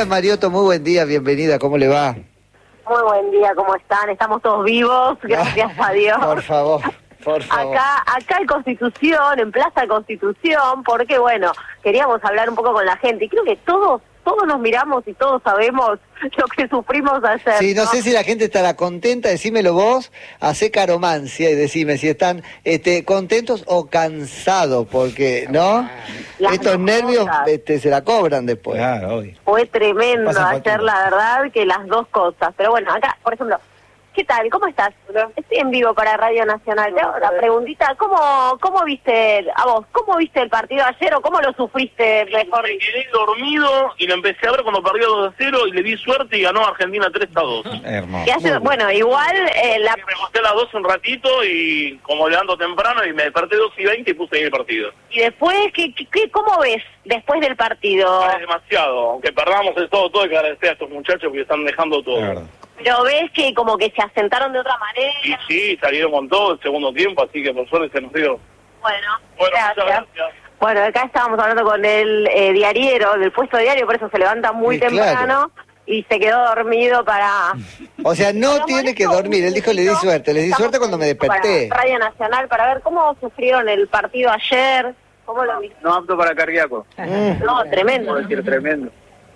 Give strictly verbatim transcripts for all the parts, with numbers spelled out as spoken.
Miriam Mariotto, muy buen día, bienvenida, ¿cómo le va? Muy buen día, ¿cómo están? Estamos todos vivos, gracias a Dios. Por favor, por favor. Acá, acá en Constitución, en Plaza Constitución, porque bueno, queríamos hablar un poco con la gente y creo que todos, todos nos miramos y todos sabemos lo que sufrimos ayer. Sí, no, ¿no? sé si la gente estará contenta, decímelo vos, hacé caromancia y decime si están este, contentos o cansados, porque, ¿no? Las Estos nervios este, se la cobran después. Claro, obvio. Fue tremendo ayer, la verdad, que las dos cosas. Pero bueno, acá, por ejemplo, ¿qué tal? ¿Cómo estás? Estoy en vivo para Radio Nacional. Te hago la preguntita, ¿cómo, cómo viste, a vos, cómo viste el partido ayer o cómo lo sufriste mejor? Me quedé dormido y lo empecé a ver cuando perdió dos a cero y le di suerte y ganó Argentina tres a dos. Hermoso. Hace, bueno, igual... Eh, la... Me acosté a las dos un ratito y como levanto temprano y me desperté dos y veinte y puse ahí el partido. ¿Y después qué, qué, cómo ves después del partido? Es demasiado, aunque perdamos el todo, todo hay que agradecer a estos muchachos que están dejando todo. Claro. Pero ves que como que se asentaron de otra manera. Y sí, salieron con todo el segundo tiempo, así que por suerte se nos dio. Bueno, bueno gracias. Muchas gracias. Bueno, acá estábamos hablando con el eh, diariero del puesto de diario, por eso se levanta muy sí, temprano claro. Y se quedó dormido para... O sea, no Pero tiene que molesto, dormir, él dijo le di suerte, le di suerte cuando me desperté. Para Radio Nacional, para ver cómo sufrieron el partido ayer, cómo lo viste. No apto para cardíaco. Mm. No, tremendo. Puedo decir, tremendo.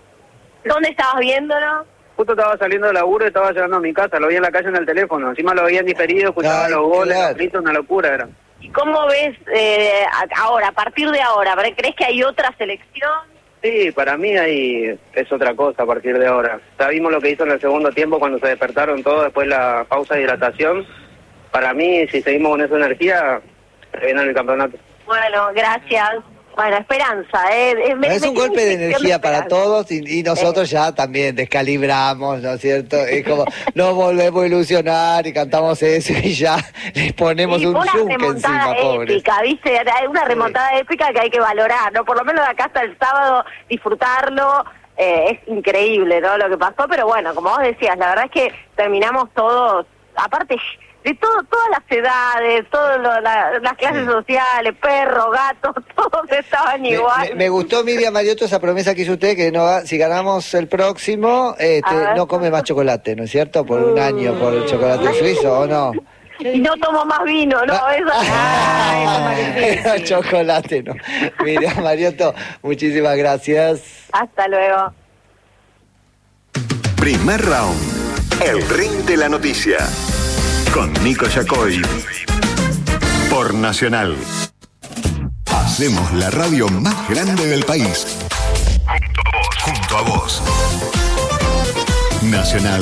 ¿Dónde estabas viéndolo? Justo estaba saliendo de laburo y estaba llegando a mi casa, lo vi en la calle en el teléfono, encima lo veía en diferido, escuchaba Ay, los goles, claro. los gritos, una locura era. ¿Y cómo ves eh, ahora, a partir de ahora? ¿Crees que hay otra selección? Sí, para mí ahí es otra cosa a partir de ahora. Ya vimos lo que hizo en el segundo tiempo cuando se despertaron todos después de la pausa de hidratación. Para mí, si seguimos con esa energía, se viene el campeonato. Bueno, gracias. Bueno, esperanza, ¿eh? Me, es un me golpe de energía de para todos y, y nosotros eh. ya también descalibramos, ¿no es cierto? Es como nos volvemos a ilusionar y cantamos eso y ya les ponemos un yunque encima, pobres. Épica, ¿viste? Una remontada sí. épica que hay que valorar, ¿no? Por lo menos de acá hasta el sábado disfrutarlo. Eh, es increíble, ¿no? Lo que pasó, pero bueno, como vos decías, la verdad es que terminamos todos, aparte... de todo, todas las edades, todas la, las clases sí. sociales, perros, gatos, todos estaban me, igual. Me, me gustó, Miriam Mariotto, esa promesa que hizo usted, que no, si ganamos el próximo, este, no come más chocolate, ¿no es cierto? Por un año, por el chocolate suizo, ¿o no? Y no tomo más vino, ¿no? Ah, eso, ah, eso no, chocolate, no. Miriam Mariotto, muchísimas gracias. Hasta luego. Primer round, el ring de la noticia. Con Nico Yacoy por Nacional. Hacemos la radio más grande del país. Junto a vos. Nacional.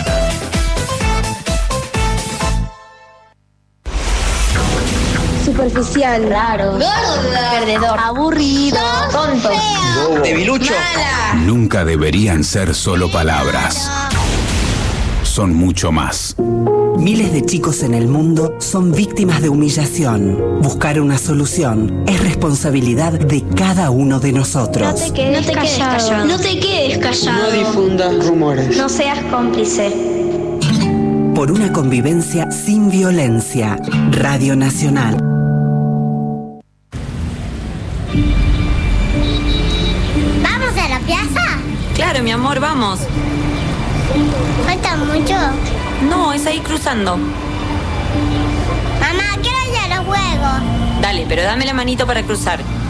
Superficial, raro, gorda, perdedor, aburrido, tonto, debilucho. Nunca deberían ser solo palabras. Son mucho más. Miles de chicos en el mundo son víctimas de humillación. Buscar una solución es responsabilidad de cada uno de nosotros. No te quedes, no te quedes callado. callado. No te quedes callado. No difundas rumores. No seas cómplice. Por una convivencia sin violencia. Radio Nacional. ¿Vamos a la plaza? Claro, mi amor, vamos. ¿Falta mucho? No, es ahí cruzando. Mamá, quiero ir a los juegos. Dale, pero dame la manito para cruzar.